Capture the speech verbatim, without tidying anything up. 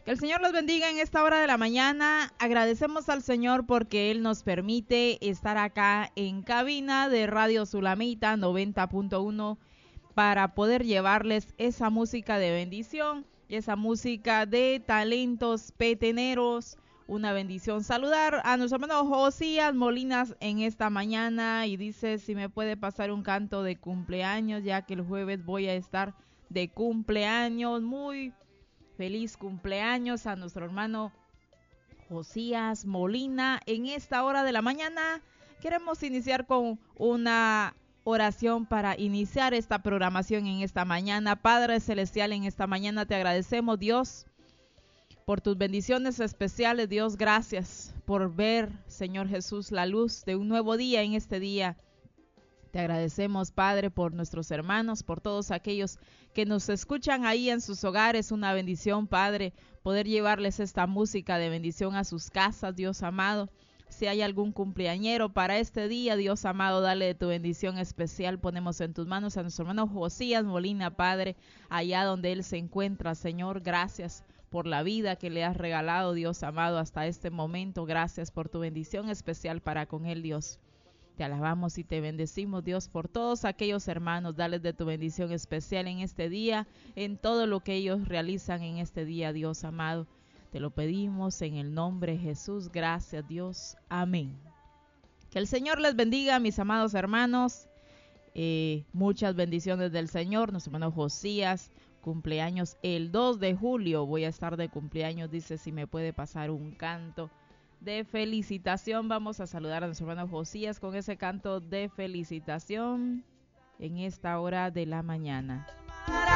Que el Señor los bendiga en esta hora de la mañana. Agradecemos al Señor porque Él nos permite estar acá en cabina de Radio Sulamita noventa punto uno para poder llevarles esa música de bendición, esa música de talentos peteneros. Una bendición saludar a nuestro hermano Josías Molinas en esta mañana y dice si me puede pasar un canto de cumpleaños, ya que el jueves voy a estar de cumpleaños. Muy feliz cumpleaños a nuestro hermano Josías Molina. En esta hora de la mañana queremos iniciar con una oración para iniciar esta programación en esta mañana. Padre Celestial, en esta mañana te agradecemos, Dios, por tus bendiciones especiales. Dios, gracias por ver, Señor Jesús, la luz de un nuevo día en este día. Te agradecemos, Padre, por nuestros hermanos, por todos aquellos que nos escuchan ahí en sus hogares. Una bendición, Padre, poder llevarles esta música de bendición a sus casas, Dios amado. Si hay algún cumpleañero para este día, Dios amado, dale de tu bendición especial. Ponemos en tus manos a nuestro hermano Josías Molina, Padre, allá donde él se encuentra. Señor, gracias por la vida que le has regalado, Dios amado, hasta este momento. Gracias por tu bendición especial para con él, Dios. Te alabamos y te bendecimos, Dios, por todos aquellos hermanos. Dales de tu bendición especial en este día, en todo lo que ellos realizan en este día, Dios amado. Te lo pedimos en el nombre de Jesús. Gracias, Dios. Amén. Que el Señor les bendiga, mis amados hermanos. Eh, muchas bendiciones del Señor. Nuestro hermano Josías, cumpleaños el dos de julio. Voy a estar de cumpleaños. Dice si me puede pasar un canto de felicitación. Vamos a saludar a nuestro hermano Josías con ese canto de felicitación en esta hora de la mañana.